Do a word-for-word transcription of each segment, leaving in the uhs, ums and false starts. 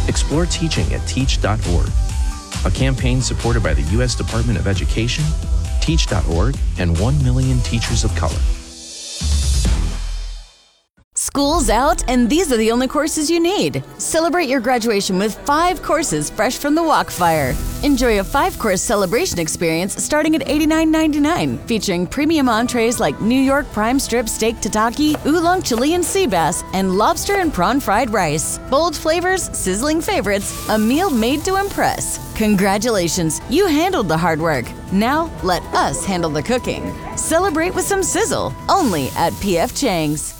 Explore teaching at teach dot org, a campaign supported by the U S Department of Education, teach dot org, and one million teachers of color. School's out, and these are the only courses you need. Celebrate your graduation with five courses fresh from the Walkfire. Enjoy a five-course celebration experience starting at eighty-nine ninety-nine, featuring premium entrees like New York prime strip steak tataki, oolong Chilean sea bass, and lobster and prawn fried rice. Bold flavors, sizzling favorites, a meal made to impress. Congratulations, you handled the hard work. Now, let us handle the cooking. Celebrate with some sizzle, only at P F Chang's.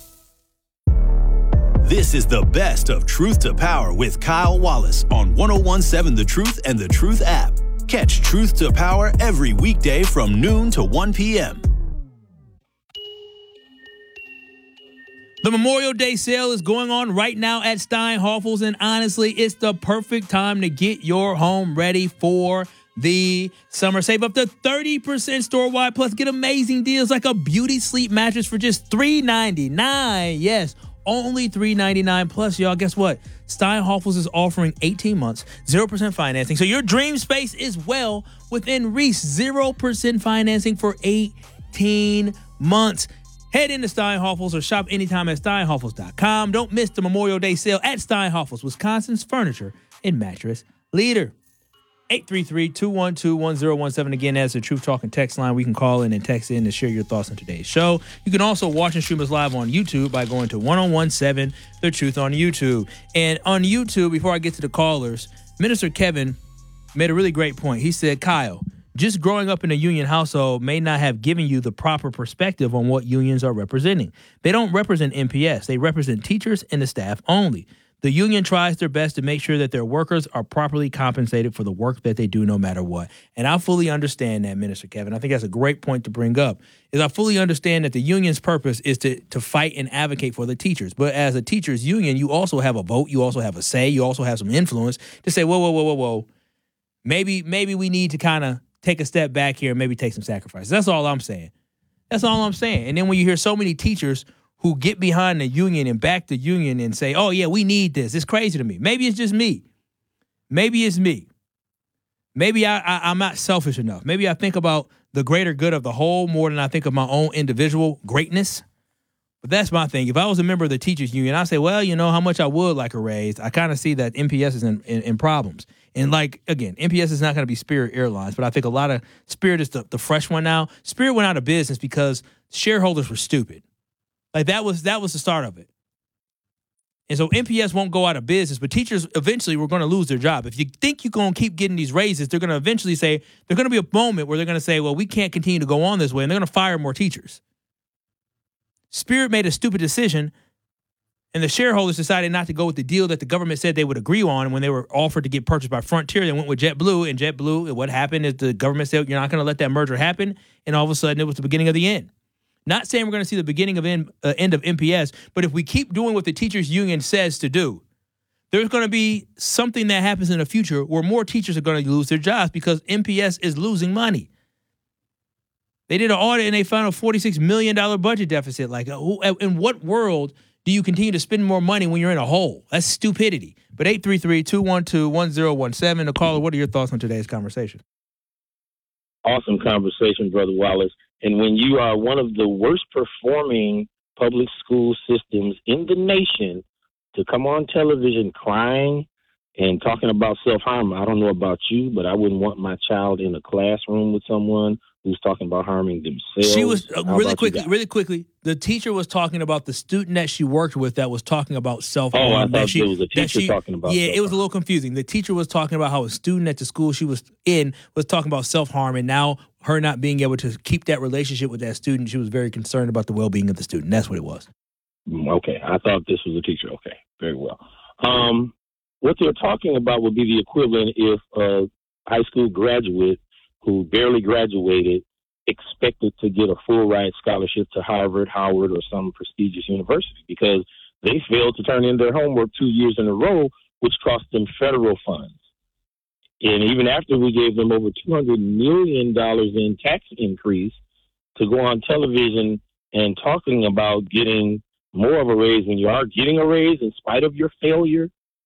This is the best of Truth to Power with Kyle Wallace on one oh one point seven The Truth and The Truth app. Catch Truth to Power every weekday from noon to one p.m. The Memorial Day sale is going on right now at Steinhoffels, and honestly, it's the perfect time to get your home ready for the summer. Save up to thirty percent store-wide, plus get amazing deals like a beauty sleep mattress for just three ninety-nine. Yes, only three ninety-nine. Plus, y'all, guess what? Steinhoffels is offering eighteen months, zero percent financing. So your dream space is well within reach. zero percent financing for eighteen months. Head into Steinhoffels or shop anytime at steinhoffels dot com. Don't miss the Memorial Day sale at Steinhoffels, Wisconsin's furniture and mattress leader. eight three three, two one two, one zero one seven. Again, that's the Truth Talking text line. We can call in and text in to share your thoughts on today's show. You can also watch and stream us live on YouTube by going to one oh one seven The Truth on YouTube. And on YouTube, before I get to the callers, Minister Kevin made a really great point. He said, Kyle, just growing up in a union household may not have given you the proper perspective on what unions are representing. They don't represent M P S. They represent teachers and the staff only. The union tries their best to make sure that their workers are properly compensated for the work that they do no matter what. And I fully understand that, Minister Kevin. I think that's a great point to bring up, is I fully understand that the union's purpose is to, to fight and advocate for the teachers. But as a teachers union, you also have a vote. You also have a say. You also have some influence to say, whoa, whoa, whoa, whoa, whoa. Maybe, maybe we need to kind of take a step back here and maybe take some sacrifices. That's all I'm saying. That's all I'm saying. And then when you hear so many teachers who get behind the union and back the union and say, oh, yeah, we need this. It's crazy to me. Maybe it's just me. Maybe it's me. Maybe I, I, I'm not selfish enough. Maybe I think about the greater good of the whole more than I think of my own individual greatness. But that's my thing. If I was a member of the teachers union, I'd say, well, you know, how much I would like a raise. I kind of see that M P S is in, in, in problems. And like, again, M P S is not going to be Spirit Airlines, but I think a lot of Spirit is the, the fresh one now. Spirit went out of business because shareholders were stupid. Like that was that was the start of it. And so M P S won't go out of business, but teachers eventually were going to lose their job. If you think you're going to keep getting these raises, they're going to eventually say, there's going to be a moment where they're going to say, well, we can't continue to go on this way, and they're going to fire more teachers. Spirit made a stupid decision, and the shareholders decided not to go with the deal that the government said they would agree on. And when they were offered to get purchased by Frontier, they went with JetBlue, and JetBlue, what happened is the government said, you're not going to let that merger happen, and all of a sudden it was the beginning of the end. Not saying we're going to see the beginning of end, uh, end of M P S, but if we keep doing what the teachers union says to do, there's going to be something that happens in the future where more teachers are going to lose their jobs because M P S is losing money. They did an audit and they found a forty-six million dollars budget deficit. Like, in what world do you continue to spend more money when you're in a hole? That's stupidity. But eight three three, two one two, one zero one seven, the caller, what are your thoughts on today's conversation? Awesome conversation, Brother Wallace. And when you are one of the worst performing public school systems in the nation to come on television crying and talking about self-harm, I don't know about you, but I wouldn't want my child in a classroom with someone who's talking about harming themselves. She was, uh, really quickly, really quickly, the teacher was talking about the student that she worked with that was talking about self-harm. Oh, I thought she, it was a teacher she, talking about Yeah, self-harm. It was a little confusing. The teacher was talking about how a student at the school she was in was talking about self-harm, and now her not being able to keep that relationship with that student, she was very concerned about the well-being of the student. That's what it was. Okay, I thought this was a teacher. Okay, very well. Um, what they're talking about would be the equivalent if a high school graduate who barely graduated expected to get a full ride scholarship to Harvard, Howard, or some prestigious university because they failed to turn in their homework two years in a row, which cost them federal funds. And even after we gave them over two hundred million dollars in tax increase to go on television and talking about getting more of a raise when you are getting a raise in spite of your failure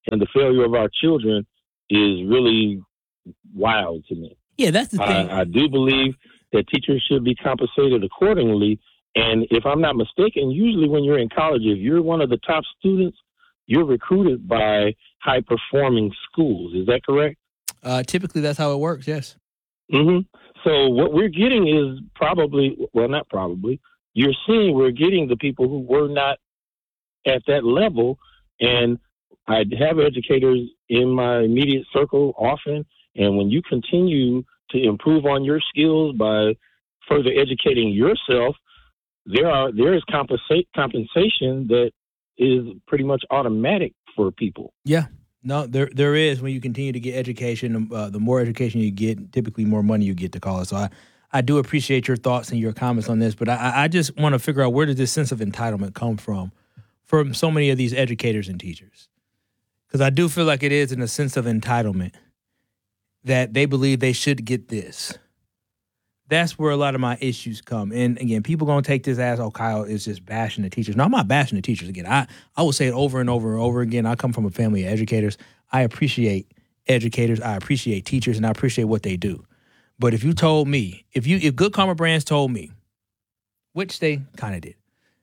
and the failure of our children is really wild to me. Yeah, that's the thing. I, I do believe that teachers should be compensated accordingly. And if I'm not mistaken, usually when you're in college, if you're one of the top students, you're recruited by high-performing schools. Is that correct? Uh, typically, that's how it works, yes. Mm-hmm. So what we're getting is probably, well, not probably, you're seeing we're getting the people who were not at that level. And I have educators in my immediate circle often, and when you continue to improve on your skills by further educating yourself, there are there is compensa- compensation that is pretty much automatic for people. Yeah. No, there there is. When you continue to get education, uh, the more education you get, typically more money you get to call it. So I, I do appreciate your thoughts and your comments on this, but I, I just want to figure out, where does this sense of entitlement come from from so many of these educators and teachers? Because I do feel like it is in a sense of entitlement that they believe they should get this. That's where a lot of my issues come. And again, people going to take this as, oh, Kyle is just bashing the teachers. No, I'm not bashing the teachers. Again, I, I will say it over and over and over again. I come from a family of educators. I appreciate educators. I appreciate teachers, and I appreciate what they do. But if you told me, if you if Good Karma Brands told me, which they kind of did,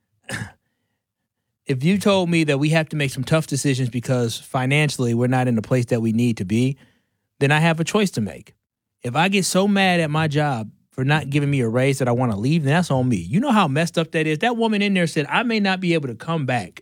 if you told me that we have to make some tough decisions because financially we're not in the place that we need to be, then I have a choice to make. If I get so mad at my job for not giving me a raise that I want to leave, then that's on me. You know how messed up that is? That woman in there said, I may not be able to come back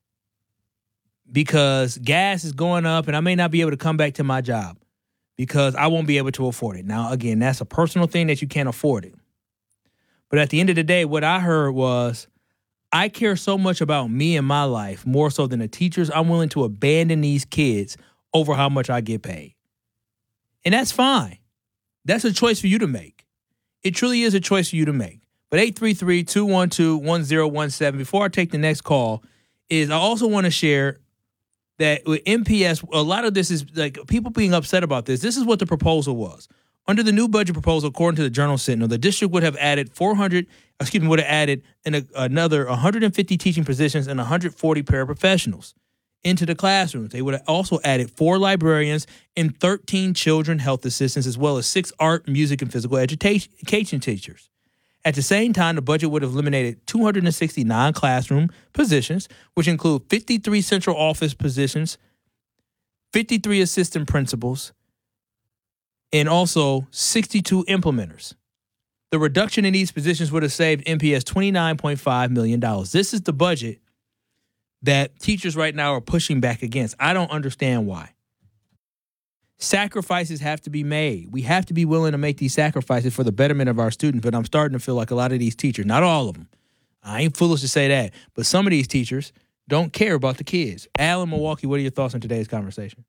because gas is going up, and I may not be able to come back to my job because I won't be able to afford it. Now, again, that's a personal thing that you can't afford it. But at the end of the day, what I heard was, I care so much about me and my life, more so than the teachers. I'm willing to abandon these kids over how much I get paid. And that's fine. That's a choice for you to make. It truly is a choice for you to make. But eight three three, two one two, one zero one seven, before I take the next call, is I also want to share that with M P S, a lot of this is like people being upset about this. This is what the proposal was. Under the new budget proposal, according to the Journal Sentinel, the district would have added four hundred, excuse me, would have added an, a, another one hundred fifty teaching positions and one hundred forty paraprofessionals into the classrooms. They would have also added four librarians and thirteen children health assistants, as well as six art, music, and physical education teachers. At the same time, the budget would have eliminated two hundred sixty non-classroom positions, which include fifty-three central office positions, fifty-three assistant principals, and also sixty-two implementers. The reduction in these positions would have saved M P S twenty-nine point five million dollars. This is the budget that teachers right now are pushing back against. I don't understand why. Sacrifices have to be made. We have to be willing to make these sacrifices for the betterment of our students, but I'm starting to feel like a lot of these teachers, not all of them, I ain't foolish to say that, but some of these teachers don't care about the kids. Al in Milwaukee, what are your thoughts on today's conversation?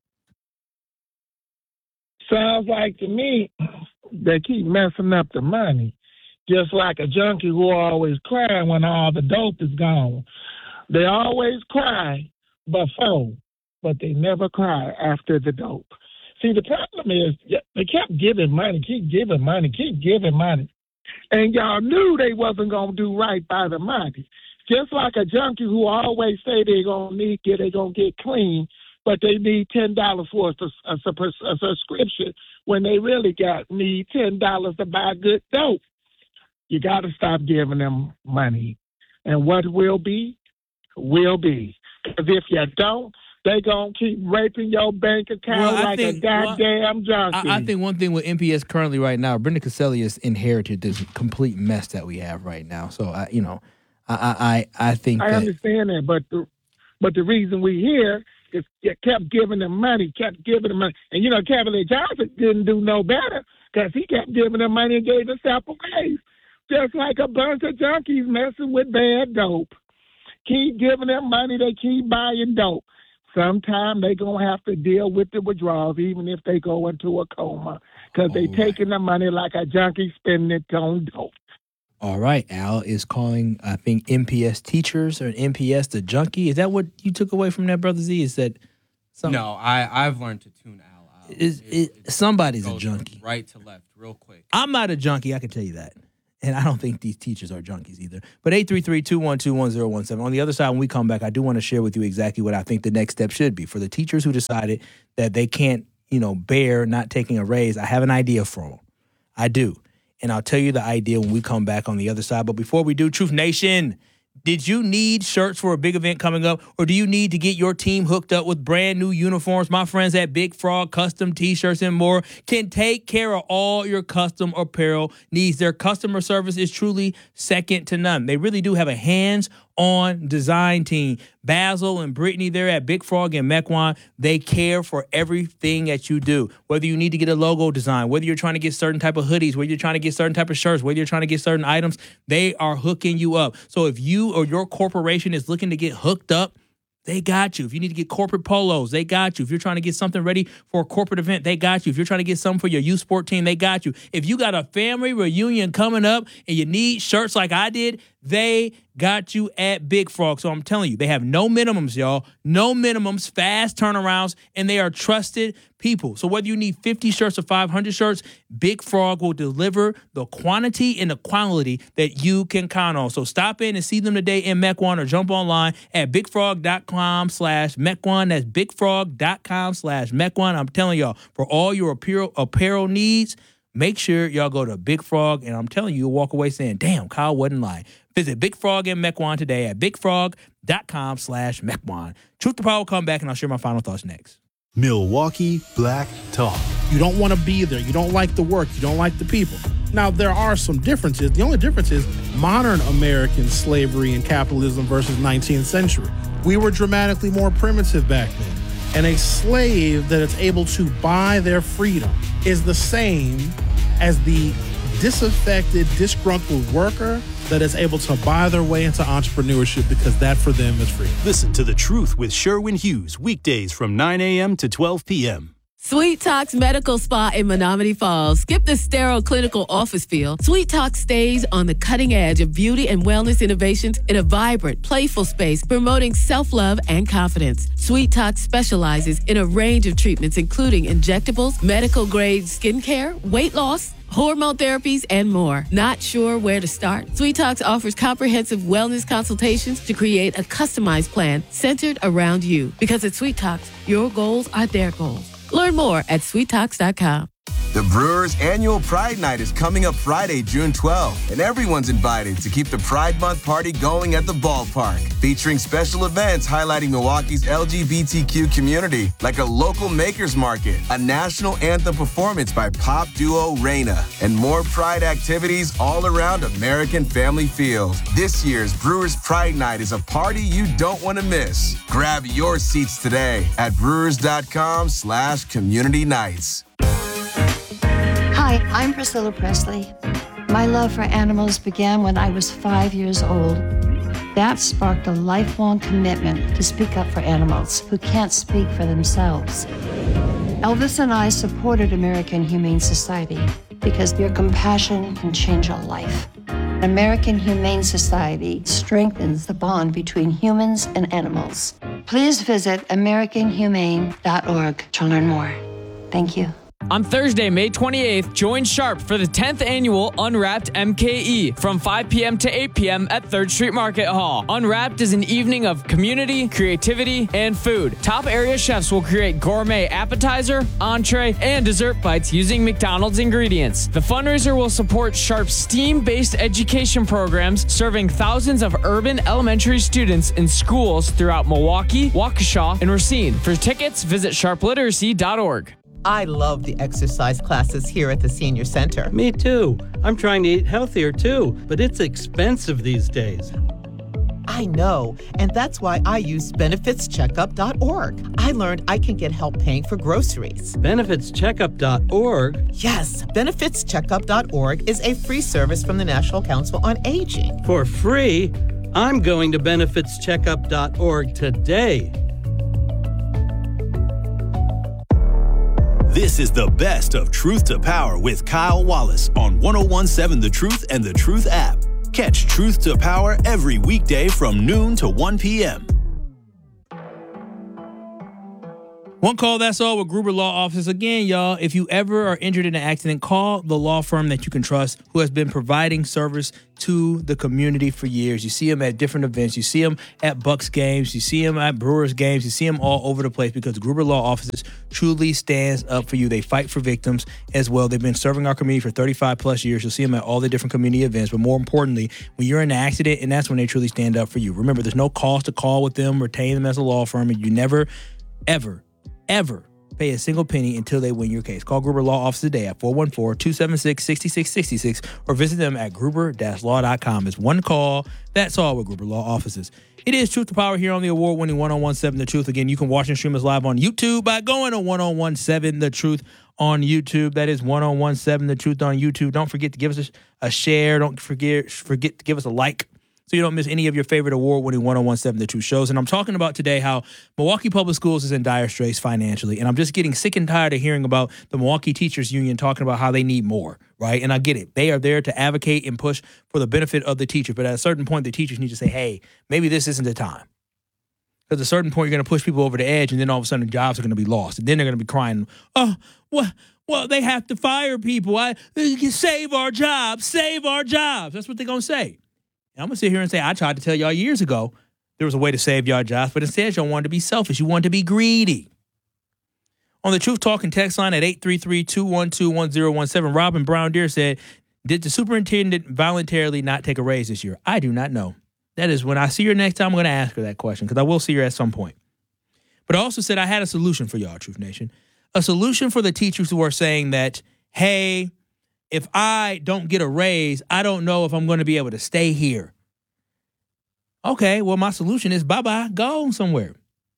Sounds like to me they keep messing up the money, just like a junkie who always cry when all the dope is gone. They always cry before, but they never cry after the dope. See, the problem is they kept giving money, keep giving money, keep giving money. And y'all knew they wasn't going to do right by the money. Just like a junkie who always say they're going to need, they're going to get clean, but they need ten dollars for a, a, a, a subscription when they really got need ten dollars to buy good dope. You got to stop giving them money. And what will be, will be. Because if you don't, they going to keep raping your bank account well, like think, a goddamn well, junkie. I, I think one thing with M P S currently right now, Brenda Caselli has inherited this complete mess that we have right now. So, I, you know, I I, I think I that, understand that, but the, but the reason we here is you kept giving them money, kept giving them money. And, you know, Cavalier Johnson didn't do no better because he kept giving them money and gave himself a raise. Just like a bunch of junkies messing with bad dope. Keep giving them money, they keep buying dope. Sometime they going to have to deal with the withdrawals, even if they go into a coma, because they right. taking the money like a junkie spending it on dope. All right, Al is calling, I think, M P S teachers or M P S the junkie. Is that what you took away from that, Brother Z? Is that something? No, I, I've learned to tune Al out. Is, It- it, it somebody's a goes junkie. from right to left real quick. I'm not a junkie, I can tell you that. And I don't think these teachers are junkies either. But eight three three, two one two, one zero one seven. On the other side, when we come back, I do want to share with you exactly what I think the next step should be. For the teachers who decided that they can't, you know, bear not taking a raise, I have an idea for them. I do. And I'll tell you the idea when we come back on the other side. But before we do, Truth Nation, did you need shirts for a big event coming up, or do you need to get your team hooked up with brand new uniforms? My friends at Big Frog Custom T-Shirts and more can take care of all your custom apparel needs. Their customer service is truly second to none. They really do have a hands-on design team. Basil and Brittany there at Big Frog and Mequon, they care for everything that you do. Whether you need to get a logo design, whether you're trying to get certain type of hoodies, whether you're trying to get certain type of shirts, whether you're trying to get certain items, they are hooking you up. So if you or your corporation is looking to get hooked up, they got you. If you need to get corporate polos, they got you. If you're trying to get something ready for a corporate event, they got you. If you're trying to get something for your youth sport team, they got you. If you got a family reunion coming up and you need shirts like I did, they got you at Big Frog. So I'm telling you, they have no minimums, y'all. No minimums, fast turnarounds, and they are trusted people. So whether you need fifty shirts or five hundred shirts, Big Frog will deliver the quantity and the quality that you can count on. So stop in and see them today in Mequon or jump online at bigfrog.com slash Mequon. That's bigfrog.com slash Mequon. I'm telling y'all, for all your apparel, apparel needs, make sure y'all go to Big Frog, and I'm telling you, you'll walk away saying, damn, Kyle wasn't lying. Visit Big Frog and Mequon today at bigfrog.com slash Mequon. Truth to Power will come back, and I'll share my final thoughts next. Milwaukee Black Talk. You don't want to be there. You don't like the work. You don't like the people. Now, there are some differences. The only difference is modern American slavery and capitalism versus nineteenth century. We were dramatically more primitive back then. And a slave that is able to buy their freedom is the same as the disaffected, disgruntled worker that is able to buy their way into entrepreneurship because that for them is freedom. Listen to The Truth with Sherwin Hughes weekdays from nine a.m. to twelve p.m. Sweet Talks Medical Spa in Menominee Falls. Skip the sterile clinical office feel. Sweet Talk stays on the cutting edge of beauty and wellness innovations in a vibrant, playful space promoting self-love and confidence. Sweet Talk specializes in a range of treatments including injectables, medical-grade skincare, weight loss, hormone therapies, and more. Not sure where to start? Sweet Talks offers comprehensive wellness consultations to create a customized plan centered around you. Because at Sweet Talks, your goals are their goals. Learn more at sweet talks dot com. The Brewers' annual Pride Night is coming up Friday, June twelfth, and everyone's invited to keep the Pride Month party going at the ballpark, featuring special events highlighting Milwaukee's L G B T Q community, like a local makers market, a national anthem performance by pop duo Reina, and more Pride activities all around American Family Field. This year's Brewers' Pride Night is a party you don't want to miss. Grab your seats today at brewers.com slash community nights. Hi, I'm Priscilla Presley. My love for animals began when I was five years old. That sparked a lifelong commitment to speak up for animals who can't speak for themselves. Elvis and I supported American Humane Society because your compassion can change a life. American Humane Society strengthens the bond between humans and animals. Please visit american humane dot org to learn more. Thank you. On Thursday, May twenty-eighth, join Sharp for the tenth annual Unwrapped M K E from five p.m. to eight p.m. at third Street Market Hall. Unwrapped is an evening of community, creativity, and food. Top area chefs will create gourmet appetizer, entree, and dessert bites using McDonald's ingredients. The fundraiser will support Sharp's STEAM-based education programs serving thousands of urban elementary students in schools throughout Milwaukee, Waukesha, and Racine. For tickets, visit sharp literacy dot org. I love the exercise classes here at the Senior Center. Me too. I'm trying to eat healthier too, but it's expensive these days. I know, and that's why I use benefits checkup dot org. I learned I can get help paying for groceries. benefits checkup dot org? Yes, benefits checkup dot org is a free service from the National Council on Aging. For free? I'm going to benefits checkup dot org today. This is the best of Truth to Power with Kyle Wallace on one oh one seven The Truth and The Truth app. Catch Truth to Power every weekday from noon to one p.m. One call, that's all with Gruber Law Offices. Again, y'all, if you ever are injured in an accident, call the law firm that you can trust who has been providing service to the community for years. You see them at different events. You see them at Bucks games. You see them at Brewers games. You see them all over the place because Gruber Law Offices truly stands up for you. They fight for victims as well. They've been serving our community for thirty-five plus years. You'll see them at all the different community events. But more importantly, when you're in an accident, and that's when they truly stand up for you. Remember, there's no cost to call with them, retain them as a law firm, and you never, ever, ever pay a single penny until they win your case. Call Gruber Law Office today at four one four, two seven six, six six six six or visit them at gruber dash law dot com. It's one call. That's all with Gruber Law Offices. It is Truth to Power here on the award-winning ten seventeen The Truth. Again, you can watch and stream us live on YouTube by going to ten seventeen The Truth on YouTube. That is ten seventeen The Truth on YouTube. Don't forget to give us a, a share. Don't forget, forget to give us a like, so you don't miss any of your favorite award-winning ten seventeen The Truth shows. And I'm talking about today how Milwaukee Public Schools is in dire straits financially. And I'm just getting sick and tired of hearing about the Milwaukee Teachers Union talking about how they need more, right? And I get it. They are there to advocate and push for the benefit of the teacher. But at a certain point, the teachers need to say, hey, maybe this isn't the time. Because at a certain point, you're going to push people over the edge, and then all of a sudden, jobs are going to be lost. And then they're going to be crying, oh, what? Well, they have to fire people. I save our jobs, save our jobs. That's what they're going to say. I'm going to sit here and say, I tried to tell y'all years ago there was a way to save y'all jobs, but instead y'all wanted to be selfish. You wanted to be greedy. On the Truth Talking text line at eight three three, two one two, one zero one seven, Robin Brown Deer said, did the superintendent voluntarily not take a raise this year? I do not know. That is, when I see her next time, I'm going to ask her that question because I will see her at some point. But I also said I had a solution for y'all, Truth Nation. A solution for the teachers who are saying that, hey, if I don't get a raise, I don't know if I'm going to be able to stay here. Okay, well, my solution is bye-bye, go somewhere.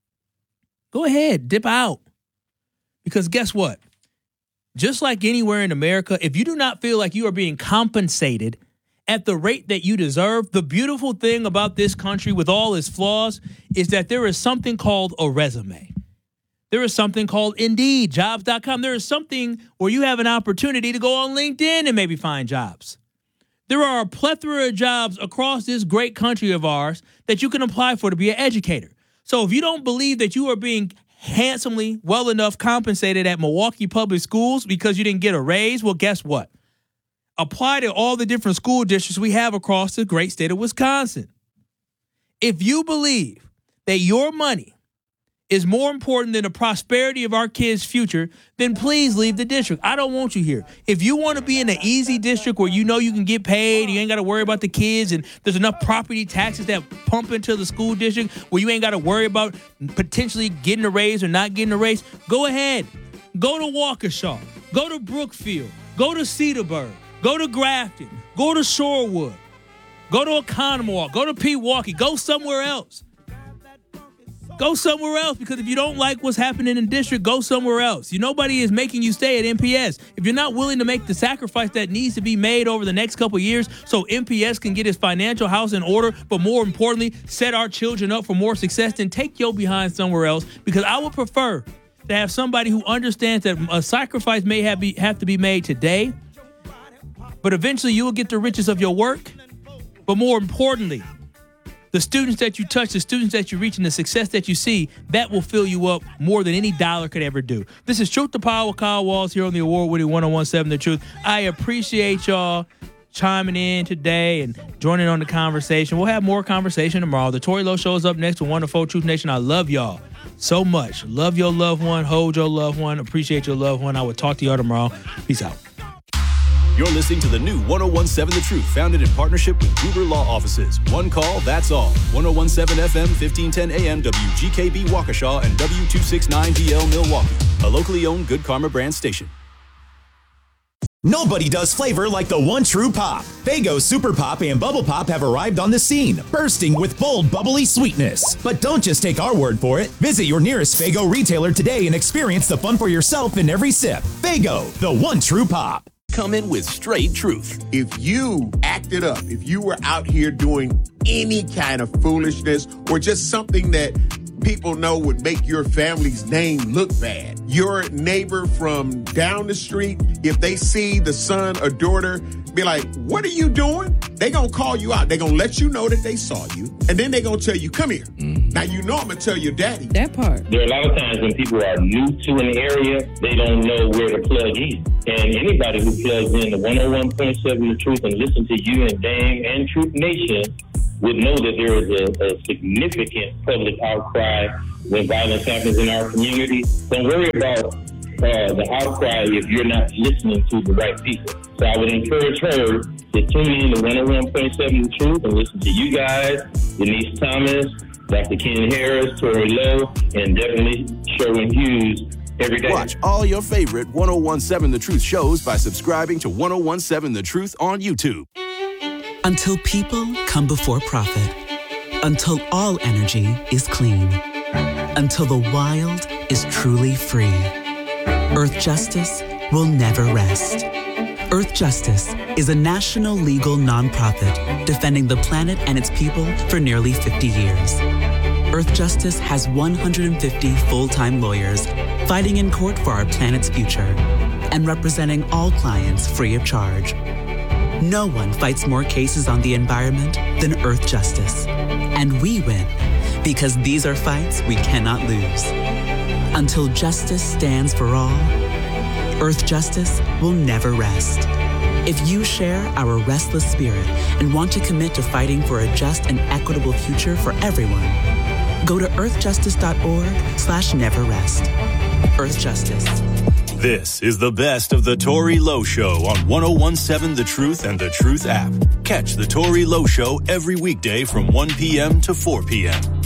Go ahead, dip out. Because guess what? Just like anywhere in America, if you do not feel like you are being compensated at the rate that you deserve, the beautiful thing about this country with all its flaws is that there is something called a resume. There is something called Indeed, jobs dot com. There is something where you have an opportunity to go on LinkedIn and maybe find jobs. There are a plethora of jobs across this great country of ours that you can apply for to be an educator. So if you don't believe that you are being handsomely, well enough compensated at Milwaukee Public Schools because you didn't get a raise, well, guess what? Apply to all the different school districts we have across the great state of Wisconsin. If you believe that your money is more important than the prosperity of our kids' future, then please leave the district. I don't want you here. If you want to be in an easy district where you know you can get paid, you ain't got to worry about the kids, and there's enough property taxes that pump into the school district where you ain't got to worry about potentially getting a raise or not getting a raise, go ahead. Go to Waukesha. Go to Brookfield. Go to Cedarburg. Go to Grafton. Go to Shorewood. Go to Oconomowoc. Go to Pewaukee. Go somewhere else. Go somewhere else, because if you don't like what's happening in the district, go somewhere else. You, nobody is making you stay at M P S. If you're not willing to make the sacrifice that needs to be made over the next couple of years so M P S can get its financial house in order, but more importantly, set our children up for more success, then take your behind somewhere else, because I would prefer to have somebody who understands that a sacrifice may have, be, have to be made today, but eventually you will get the riches of your work. But more importantly, the students that you touch, the students that you reach, and the success that you see, that will fill you up more than any dollar could ever do. This is Truth to Power with Kyle Walls here on the award-winning ten seventeen The Truth. I appreciate y'all chiming in today and joining on the conversation. We'll have more conversation tomorrow. The Tory Lowe Show is up next with Wonderful Truth Nation. I love y'all so much. Love your loved one. Hold your loved one. Appreciate your loved one. I will talk to y'all tomorrow. Peace out. You're listening to the new ten seventeen The Truth, founded in partnership with Gruber Law Offices. One call, that's all. ten seventeen F M, fifteen ten A M, W G K B Waukesha, and W two sixty-nine D L Milwaukee, a locally owned Good Karma brand station. Nobody does flavor like the one true pop. Faygo Super Pop and Bubble Pop have arrived on the scene, bursting with bold, bubbly sweetness. But don't just take our word for it. Visit your nearest Faygo retailer today and experience the fun for yourself in every sip. Faygo, the one true pop. Come in with straight truth. If you acted up, if you were out here doing any kind of foolishness or just something that people know would make your family's name look bad, your neighbor from down the street, if they see the son or daughter, be like, what are you doing? they going to call you out. They're going to let you know that they saw you, and then they're going to tell you, come here. Mm-hmm. Now, you know I'm going to tell your daddy. That part. There are a lot of times when people are new to an area, they don't know where to plug in. And anybody who plugs in to one oh one point seven The Truth and listen to you and Dame and Truth Nation would know that there is a, a significant public outcry when violence happens in our community. Don't worry about uh, the outcry if you're not listening to the right people. So I would encourage her to tune in to one oh one point seven The Truth and listen to you guys, Denise Thomas, Doctor Ken Harris, Tori Lowe, and definitely Sherwin Hughes every day. Watch all your favorite one oh one seven The Truth shows by subscribing to one oh one seven The Truth on YouTube. Until people come before profit. Until all energy is clean. Until the wild is truly free. Earth Justice will never rest. Earth Justice is a national legal nonprofit defending the planet and its people for nearly fifty years. Earth Justice has one hundred fifty full-time lawyers fighting in court for our planet's future and representing all clients free of charge. No one fights more cases on the environment than Earth Justice. And we win because these are fights we cannot lose. Until justice stands for all, Earth Justice will never rest. If you share our restless spirit and want to commit to fighting for a just and equitable future for everyone, go to earthjustice.org slash never rest. Earth Justice. This is the best of the Tori Lowe Show on one oh one seven The Truth and The Truth app. Catch the Tori Lowe Show every weekday from one p.m. to four p.m.